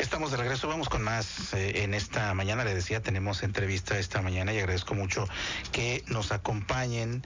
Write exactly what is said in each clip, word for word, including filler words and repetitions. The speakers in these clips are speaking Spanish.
Estamos de regreso, vamos con más eh, en esta mañana. Le decía, tenemos entrevista esta mañana y agradezco mucho que nos acompañen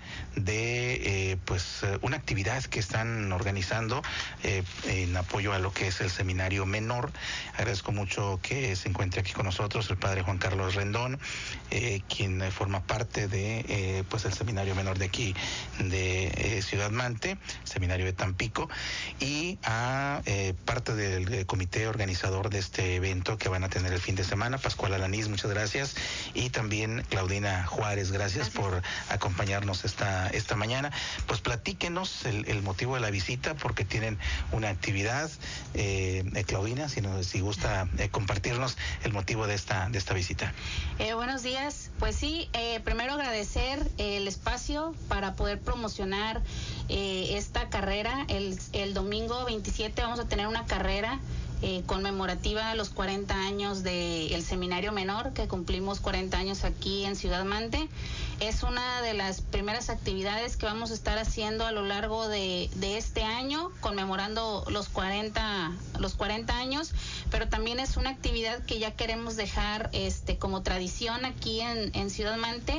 de eh, pues una actividad que están organizando eh, en apoyo a lo que es el seminario menor. Agradezco mucho que se encuentre aquí con nosotros el padre Juan Carlos Rendón, eh, quien forma parte de eh, pues el seminario menor de aquí de eh, Ciudad Mante, seminario de Tampico, y a eh, parte del, del comité organizador de este evento que van a tener el fin de semana, Pascual Alanís, muchas gracias, y también Claudina Juárez, gracias, gracias. por acompañarnos esta esta mañana. Pues platíquenos el, el motivo de la visita, porque tienen una actividad, eh, eh, Claudina, si, no, si gusta eh, compartirnos el motivo de esta de esta visita. Eh, buenos días, pues sí, eh, primero agradecer eh, el espacio para poder promocionar eh, esta carrera. El, el domingo veintisiete vamos a tener una carrera Eh, conmemorativa a los cuarenta años del Seminario Menor, que cumplimos cuarenta años aquí en Ciudad Mante. Es una de las primeras actividades que vamos a estar haciendo a lo largo de, de este año, conmemorando los cuarenta, los cuarenta años, pero también es una actividad que ya queremos dejar este como tradición aquí en, en Ciudad Mante,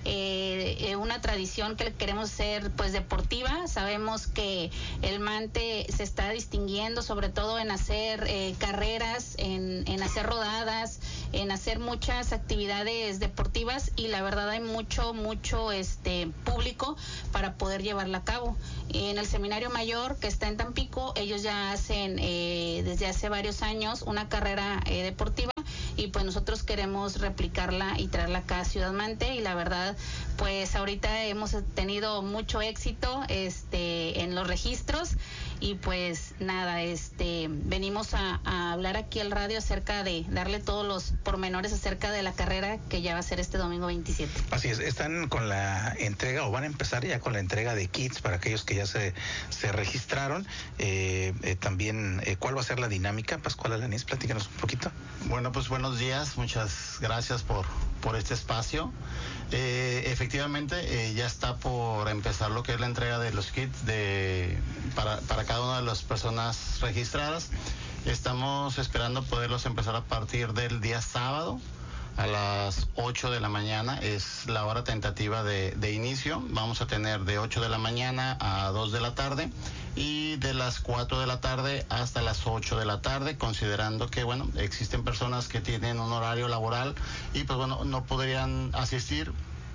eh, eh, una tradición que queremos hacer pues deportiva. Sabemos que el Mante se está distinguiendo sobre todo en hacer Eh, carreras, en, en hacer rodadas, en hacer muchas actividades deportivas, y la verdad hay mucho, mucho este público para poder llevarla a cabo. En el Seminario Mayor, que está en Tampico, ellos ya hacen eh, desde hace varios años una carrera eh, deportiva, y pues nosotros queremos replicarla y traerla acá a Ciudad Mante, y la verdad pues ahorita hemos tenido mucho éxito este en los registros, y pues nada, este venimos a, a hablar aquí al radio acerca de darle todos los pormenores acerca de la carrera que ya va a ser este domingo veintisiete. Así es, están con la entrega, o van a empezar ya con la entrega de kits para aquellos que ya se, se registraron. Eh, eh, también, eh, ¿cuál va a ser la dinámica? Pascual Alanís, platícanos un poquito. Bueno, pues buenos días, muchas gracias por, por este espacio. Eh, efectivamente, eh, ya está por empezar lo que es la entrega de los kits de para, para cada una de las personas registradas. Estamos esperando poderlos empezar a partir del día sábado a las ocho de la mañana, es la hora tentativa de, de inicio. Vamos a tener de ocho de la mañana a dos de la tarde, y de las cuatro de la tarde hasta las ocho de la tarde, considerando que, bueno, existen personas que tienen un horario laboral y pues bueno, no podrían asistir,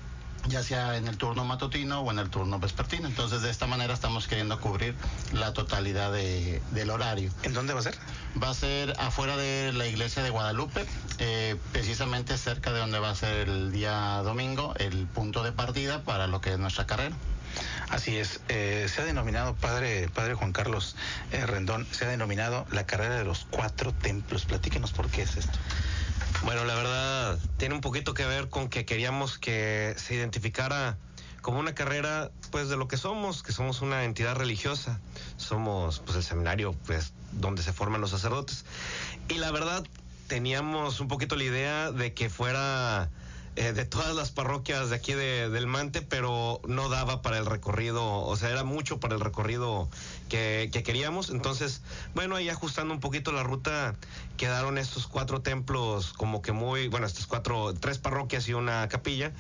ya sea en el turno matutino o en el turno vespertino. Entonces, de esta manera estamos queriendo cubrir la totalidad de, del horario. ¿En dónde va a ser? Va a ser afuera de la iglesia de Guadalupe, eh, precisamente cerca de donde va a ser el día domingo, el punto de partida para lo que es nuestra carrera. Así es, eh, se ha denominado, padre padre Juan Carlos eh, Rendón, se ha denominado la carrera de los cuatro templos. Platíquenos por qué es esto. Bueno, la verdad tiene un poquito que ver con que queríamos que se identificara como una carrera pues de lo que somos, que somos una entidad religiosa, somos pues el seminario pues donde se forman los sacerdotes, y la verdad teníamos un poquito la idea de que fuera eh, de todas las parroquias de aquí de, del Mante, pero no daba para el recorrido, o sea, era mucho para el recorrido que, que queríamos. Entonces, bueno, ahí ajustando un poquito la ruta, quedaron estos cuatro templos como que muy, bueno, estas cuatro, tres parroquias y una capilla,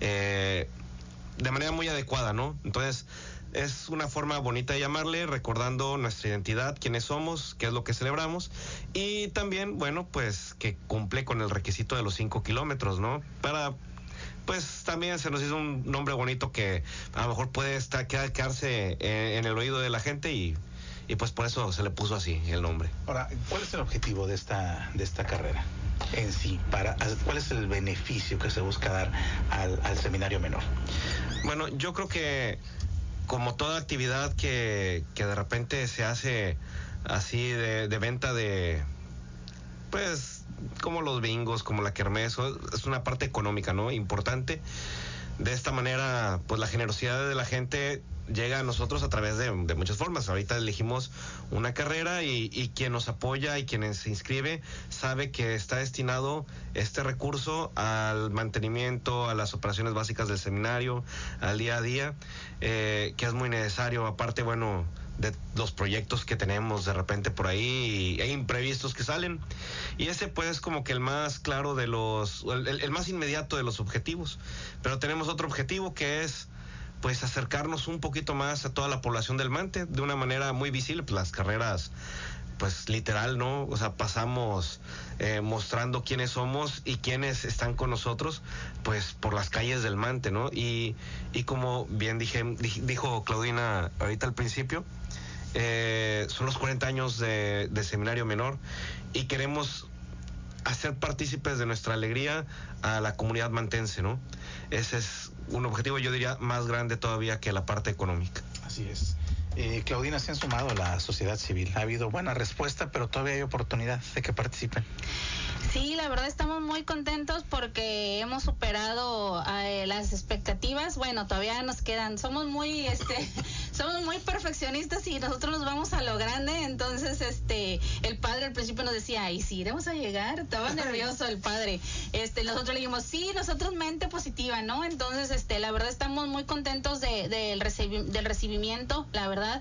eh, de manera muy adecuada, ¿no? Entonces, es una forma bonita de llamarle, recordando nuestra identidad, quiénes somos, qué es lo que celebramos, y también, bueno, pues que cumple con el requisito de los cinco kilómetros, ¿no? Para, pues también se nos hizo un nombre bonito que a lo mejor puede estar, quedarse en, en el oído de la gente, y, y pues por eso se le puso así el nombre. Ahora, ¿cuál es el objetivo de esta, de esta carrera en sí? Para, ¿cuál es el beneficio que se busca dar al, al seminario menor? Bueno, yo creo que como toda actividad que, que de repente se hace así de, de venta de, pues, como los bingos, como la kermés, es una parte económica, ¿no? Importante. De esta manera, pues la generosidad de la gente llega a nosotros a través de, de muchas formas. Ahorita elegimos una carrera y, y quien nos apoya y quien se inscribe sabe que está destinado este recurso al mantenimiento, a las operaciones básicas del seminario, al día a día, eh, que es muy necesario. Aparte, bueno, de los proyectos que tenemos de repente por ahí, e imprevistos que salen. Y ese pues es como que el más claro de los, el, el más inmediato de los objetivos. Pero tenemos otro objetivo que es pues acercarnos un poquito más a toda la población del Mante de una manera muy visible. Pues las carreras, pues literal, ¿no? O sea, pasamos eh, mostrando quiénes somos y quiénes están con nosotros, pues por las calles del Mante, ¿no? Y, y como bien dije, dijo Claudina ahorita al principio, eh, son los cuarenta años de, de Seminario Menor y queremos hacer partícipes de nuestra alegría a la comunidad mantense, ¿no? Ese es un objetivo, yo diría, más grande todavía que la parte económica. Así es. Eh, Claudina, se han sumado a la sociedad civil. Ha habido buena respuesta, pero todavía hay oportunidad de que participen. Sí, la verdad estamos muy contentos porque hemos superado eh, las expectativas. Bueno, todavía nos quedan, somos muy, este, somos muy perfeccionistas y nosotros nos vamos a lo grande. Entonces, este, el padre al principio nos decía, ¿y si iremos a llegar? Estaba nervioso el padre. Este, nosotros le dijimos, sí, nosotros mente positiva, ¿no? Entonces, este, la verdad estamos muy contentos de, de, del, recibi- del recibimiento, la verdad.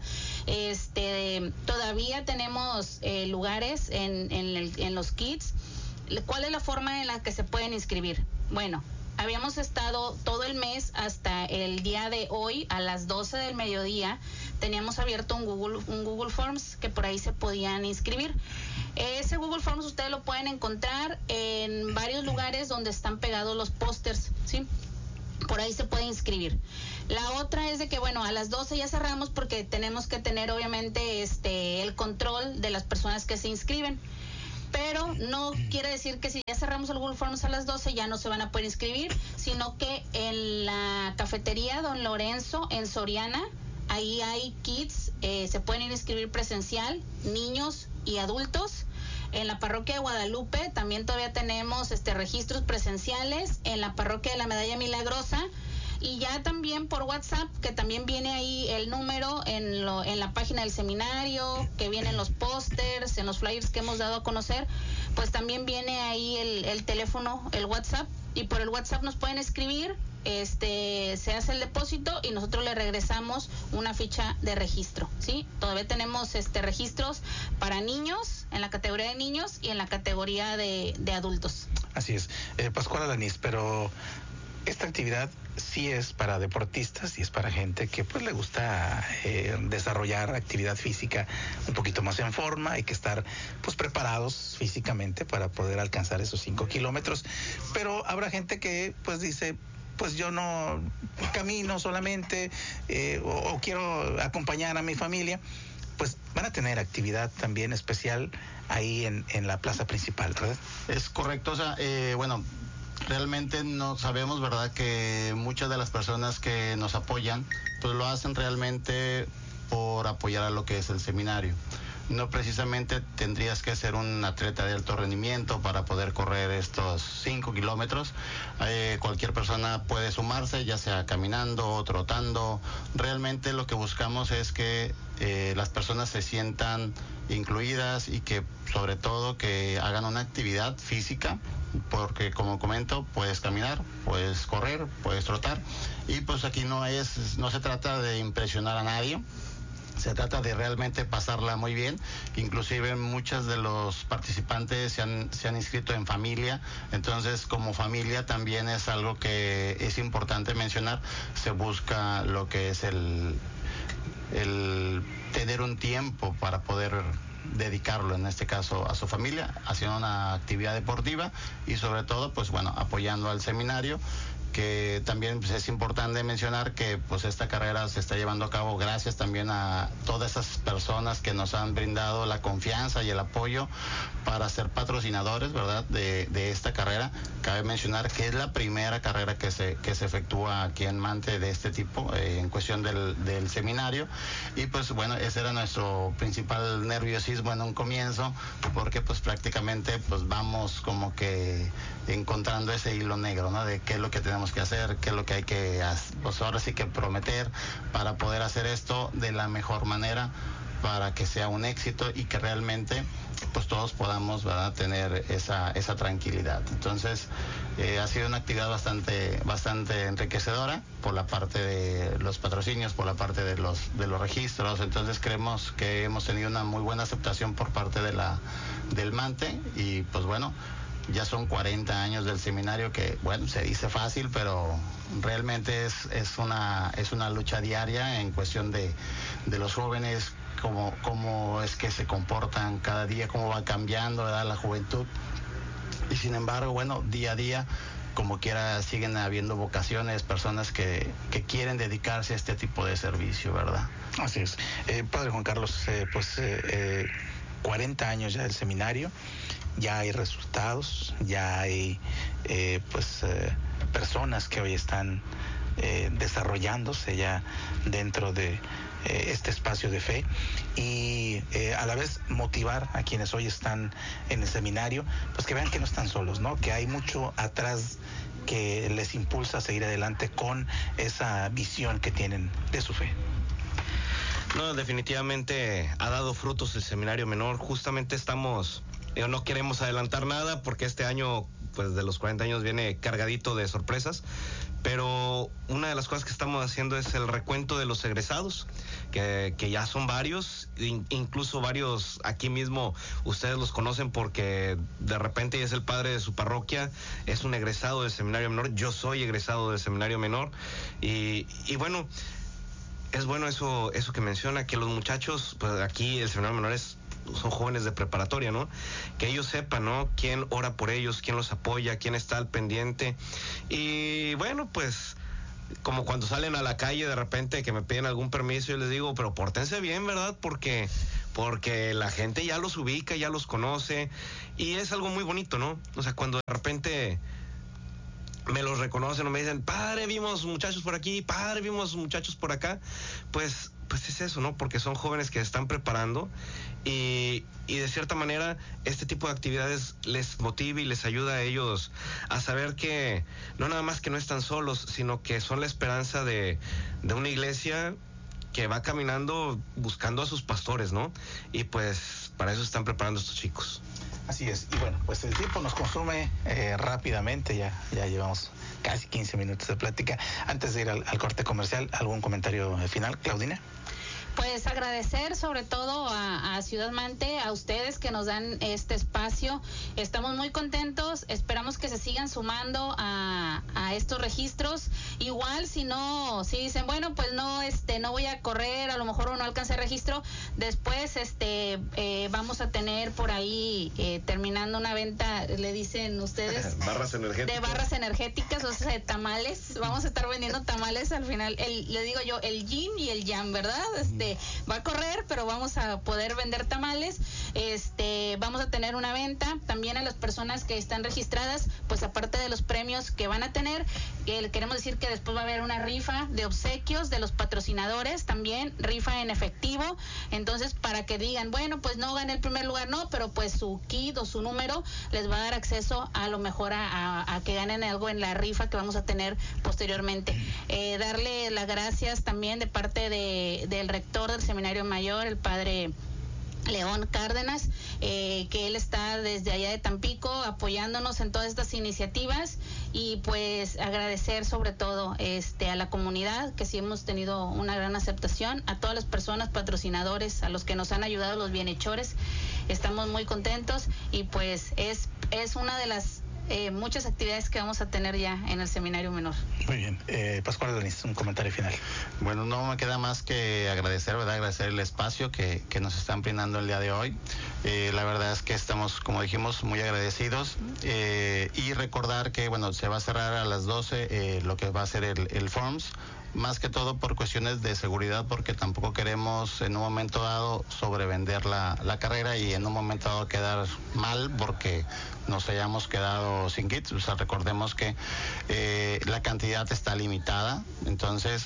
Este, todavía tenemos eh, lugares en, en, el, en los kits. ¿Cuál es la forma en la que se pueden inscribir? Bueno, habíamos estado todo el mes hasta el día de hoy a las doce del mediodía. Teníamos abierto un Google, un Google Forms que por ahí se podían inscribir. Ese Google Forms ustedes lo pueden encontrar en varios lugares donde están pegados los pósters, ¿sí? Por ahí se puede inscribir. La otra es de que, bueno, a las doce ya cerramos porque tenemos que tener obviamente este el control de las personas que se inscriben. Pero no quiere decir que si ya cerramos el Google Forms a las doce ya no se van a poder inscribir, sino que en la cafetería Don Lorenzo en Soriana, ahí hay kits, eh, se pueden ir a inscribir presencial, niños y adultos. En la parroquia de Guadalupe también todavía tenemos este registros presenciales, en la parroquia de la Medalla Milagrosa. Y ya también por WhatsApp, que también viene ahí el número en, lo, en la página del seminario, que vienen los pósters, en los flyers que hemos dado a conocer, pues también viene ahí el, el teléfono, el WhatsApp, y por el WhatsApp nos pueden escribir, este, se hace el depósito y nosotros le regresamos una ficha de registro, ¿sí? Todavía tenemos este registros para niños, en la categoría de niños y en la categoría de, de adultos. Así es. Eh, Pascual Alanís, pero esta actividad sí es para deportistas y es para gente que pues le gusta eh, desarrollar actividad física un poquito más en forma. Hay que estar pues preparados físicamente para poder alcanzar esos cinco kilómetros, pero habrá gente que pues dice, pues yo no camino solamente eh, o, o quiero acompañar a mi familia. Pues van a tener actividad también especial ahí en, en la plaza principal, ¿verdad? Es correcto, o sea, eh, bueno, realmente no sabemos, ¿verdad?, que muchas de las personas que nos apoyan, pues lo hacen realmente por apoyar a lo que es el seminario. No precisamente tendrías que ser un atleta de alto rendimiento para poder correr estos cinco kilómetros. Eh, cualquier persona puede sumarse, ya sea caminando o trotando. Realmente lo que buscamos es que eh, las personas se sientan incluidas y que sobre todo que hagan una actividad física, porque como comento, puedes caminar, puedes correr, puedes trotar, y pues aquí no es, no se trata de impresionar a nadie. Se trata de realmente pasarla muy bien. Inclusive muchos de los participantes se han, se han inscrito en familia. Entonces, como familia también es algo que es importante mencionar. Se busca lo que es el, el tener un tiempo para poder dedicarlo, en este caso, a su familia, haciendo una actividad deportiva y sobre todo, pues bueno, apoyando al seminario, que también pues, es importante mencionar que pues esta carrera se está llevando a cabo gracias también a todas esas personas que nos han brindado la confianza y el apoyo para ser patrocinadores, ¿verdad?, de, de esta carrera. Cabe mencionar que es la primera carrera que se que se efectúa aquí en Mante de este tipo, eh, en cuestión del, del seminario, y pues bueno, ese era nuestro principal nerviosismo en un comienzo, porque pues prácticamente pues vamos como que encontrando ese hilo negro, ¿no?, de qué es lo que tenemos que hacer, qué es lo que hay que hacer, pues ahora sí que prometer para poder hacer esto de la mejor manera, para que sea un éxito y que realmente pues pues todos podamos, ¿verdad?, tener esa, esa tranquilidad. Entonces, eh, ha sido una actividad bastante, bastante enriquecedora por la parte de los patrocinios, por la parte de los, de los registros. Entonces, creemos que hemos tenido una muy buena aceptación por parte de la, del MANTE y pues bueno, ya son cuarenta años del seminario que, bueno, se dice fácil, pero realmente es, es, una, es una lucha diaria en cuestión de, de los jóvenes, cómo, cómo es que se comportan cada día, cómo va cambiando, ¿verdad?, la juventud. Y sin embargo, bueno, día a día, como quiera, siguen habiendo vocaciones, personas que, que quieren dedicarse a este tipo de servicio, ¿verdad? Así es. Eh, padre Juan Carlos, eh, pues eh, eh, cuarenta años ya del seminario, ya hay resultados, ya hay eh, pues eh, personas que hoy están eh, desarrollándose ya dentro de eh, este espacio de fe y eh, a la vez motivar a quienes hoy están en el seminario, pues que vean que no están solos, ¿no? Que hay mucho atrás que les impulsa a seguir adelante con esa visión que tienen de su fe. No, definitivamente ha dado frutos el seminario menor. Justamente estamos, eh, no queremos adelantar nada porque este año, pues de los cuarenta años viene cargadito de sorpresas, pero una de las cosas que estamos haciendo es el recuento de los egresados, que, que ya son varios, in, incluso varios aquí mismo ustedes los conocen porque de repente es el padre de su parroquia, es un egresado del seminario menor, yo soy egresado del seminario menor y, y bueno, es bueno eso, eso que menciona, que los muchachos, pues aquí el seminario menor es, son jóvenes de preparatoria, ¿no? Que ellos sepan, ¿no? Quién ora por ellos, quién los apoya, quién está al pendiente. Y bueno, pues como cuando salen a la calle de repente que me piden algún permiso, yo les digo, pero pórtense bien, ¿verdad? Porque, porque la gente ya los ubica, ya los conoce y es algo muy bonito, ¿no? O sea, cuando de repente me los reconocen o me dicen, padre, vimos muchachos por aquí, padre, vimos muchachos por acá, pues, pues es eso, ¿no? Porque son jóvenes que se están preparando y, y de cierta manera este tipo de actividades les motiva y les ayuda a ellos a saber que no nada más que no están solos, sino que son la esperanza de, de una iglesia que va caminando buscando a sus pastores, ¿no? Y pues para eso están preparando estos chicos. Así es, y bueno, pues el tiempo nos consume eh, rápidamente, ya, ya llevamos casi quince minutos de plática. Antes de ir al, al corte comercial, ¿algún comentario final, Claudina? Pues agradecer sobre todo a, a Ciudad Mante, a ustedes que nos dan este espacio. Estamos muy contentos, esperamos que se sigan sumando a, a estos registros. Igual si no, si dicen, bueno, pues no, este, no voy a correr, a lo mejor no alcancé registro, después este eh, vamos a tener por ahí, eh, terminando una venta, le dicen ustedes, barras energéticas. De barras energéticas, o sea, de tamales. Vamos a estar vendiendo tamales al final, el, le digo yo, el yin y el yang, ¿verdad? Este, va a correr, pero vamos a poder vender tamales. Este, vamos a tener una venta también a las personas que están registradas, pues aparte de los premios que van a tener, eh, queremos decir que después va a haber una rifa de obsequios de los patrocinadores, también rifa en efectivo. Entonces, para que digan, bueno, pues no gané el primer lugar, no, pero pues su kit o su número les va a dar acceso a lo mejor a, a, a que ganen algo en la rifa que vamos a tener posteriormente. Eh, darle las gracias también de parte de, del rector del Seminario Mayor, el padre León Cárdenas, eh, que él está desde allá de Tampico apoyándonos en todas estas iniciativas y pues agradecer sobre todo este a la comunidad, que sí hemos tenido una gran aceptación, a todas las personas patrocinadores, a los que nos han ayudado, los bienhechores. Estamos muy contentos y pues es, es una de las Eh, muchas actividades que vamos a tener ya en el seminario menor. Muy bien. Eh, Pascual Adonis, un comentario final. Bueno, no me queda más que agradecer, ¿verdad? Agradecer el espacio que, que nos están brindando el día de hoy. Eh, la verdad es que estamos, como dijimos, muy agradecidos eh, y recordar que, bueno, se va a cerrar a las doce eh, lo que va a ser el, el Forms, más que todo por cuestiones de seguridad, porque tampoco queremos en un momento dado sobrevender la, la carrera y en un momento dado quedar mal porque nos hayamos quedado sin kits. O sea, recordemos que eh, la cantidad está limitada, entonces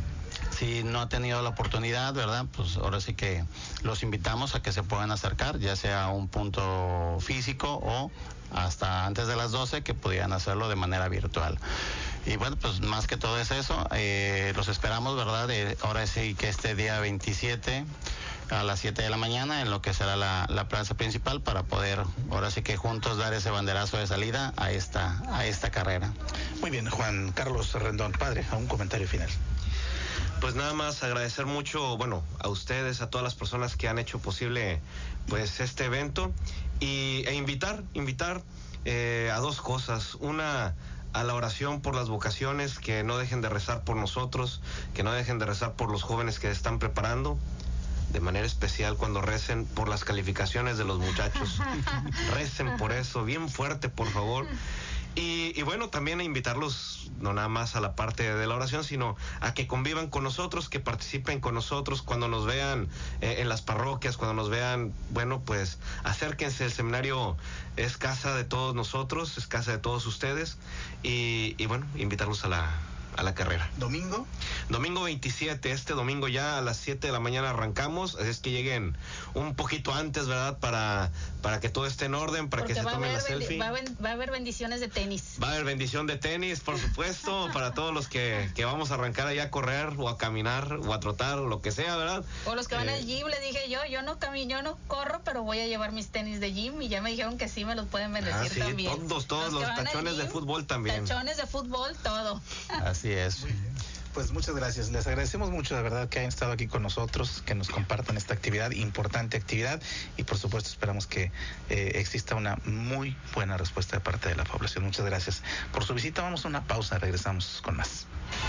si no ha tenido la oportunidad, ¿verdad? Pues ahora sí que los invitamos a que se puedan acercar, ya sea a un punto físico o hasta antes de las doce, que pudieran hacerlo de manera virtual. Y bueno, pues más que todo es eso, eh, los esperamos, ¿verdad? Eh, ahora sí que este día veintisiete a las siete de la mañana en lo que será la, la plaza principal para poder, ahora sí que juntos dar ese banderazo de salida a esta, a esta carrera. Muy bien, Juan Carlos Rendón, padre, a un comentario final. Pues nada más agradecer mucho, bueno, a ustedes, a todas las personas que han hecho posible pues este evento y, e invitar, invitar eh, a dos cosas. Una, a la oración por las vocaciones, que no dejen de rezar por nosotros, que no dejen de rezar por los jóvenes que se están preparando, de manera especial cuando recen por las calificaciones de los muchachos. Recen por eso, bien fuerte, por favor. Y, y bueno, también a invitarlos no nada más a la parte de la oración, sino a que convivan con nosotros, que participen con nosotros cuando nos vean eh, en las parroquias, cuando nos vean, bueno, pues acérquense. El seminario es casa de todos nosotros, es casa de todos ustedes y, y bueno, invitarlos a la a la carrera. ¿Domingo? Domingo veintisiete, este domingo ya a las siete de la mañana arrancamos, así es que lleguen un poquito antes, ¿verdad? Para, para que todo esté en orden, para Porque que se tomen la bendi- selfie. Va a, ben- va a haber bendiciones de tenis. Va a haber bendición de tenis, por supuesto, para todos los que, que vamos a arrancar allá a correr o a caminar o a trotar o lo que sea, ¿verdad? O los que van Eh, al gym, le dije yo, yo no camino, yo no corro, pero voy a llevar mis tenis de gym y ya me dijeron que sí me los pueden bendecir Ah, sí, también. todos, todos los que van al tachones de gym, fútbol también. Tachones de fútbol, todo. Así es. Pues muchas gracias, les agradecemos mucho de verdad que hayan estado aquí con nosotros, que nos compartan esta actividad, importante actividad, y por supuesto esperamos que eh, exista una muy buena respuesta de parte de la población. Muchas gracias por su visita, vamos a una pausa, regresamos con más.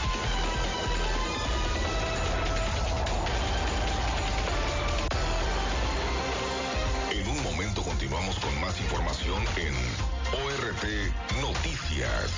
En un momento continuamos con más información en O R T Noticias.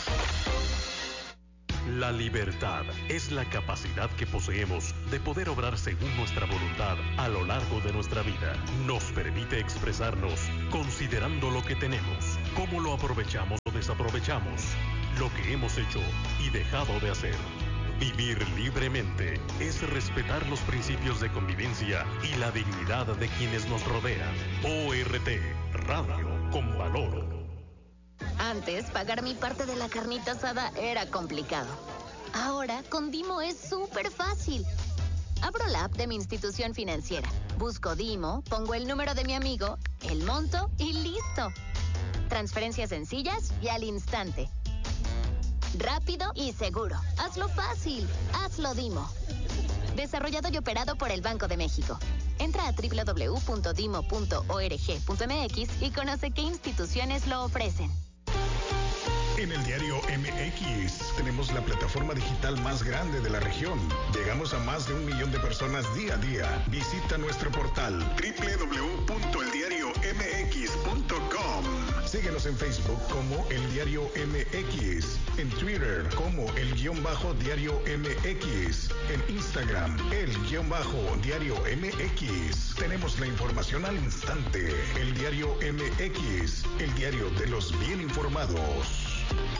La libertad es la capacidad que poseemos de poder obrar según nuestra voluntad a lo largo de nuestra vida. Nos permite expresarnos considerando lo que tenemos, cómo lo aprovechamos o desaprovechamos, lo que hemos hecho y dejado de hacer. Vivir libremente es respetar los principios de convivencia y la dignidad de quienes nos rodean. O R T, Radio con Valor. Antes, pagar mi parte de la carnita asada era complicado. Ahora, con Dimo es súper fácil. Abro la app de mi institución financiera, busco Dimo, pongo el número de mi amigo, el monto y listo. Transferencias sencillas y al instante. Rápido y seguro. Hazlo fácil. Hazlo Dimo. Desarrollado y operado por el Banco de México. Entra a doble u doble u doble u punto dimo punto org punto m x y conoce qué instituciones lo ofrecen. En el diario M X tenemos la plataforma digital más grande de la región. Llegamos a más de un millón de personas día a día. Visita nuestro portal doble u doble u doble u punto el diario m x punto com. Síguenos en Facebook como El Diario M X, en Twitter como El Guión Bajo Diario M X, en Instagram El Guión Bajo Diario M X. Tenemos la información al instante. El Diario M X, el diario de los bien informados.